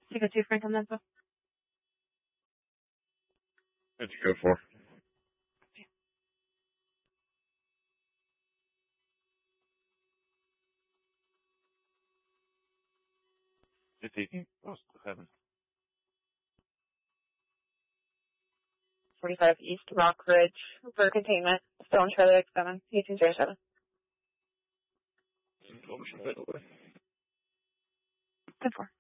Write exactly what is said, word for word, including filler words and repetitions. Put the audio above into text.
Take a two, Frank, on that stuff. What'd you go for? It's eighteen. Oh, seven. forty-five East Rock Ridge for containment. Still on Charlie X seven, eighteen zero seven. ten four.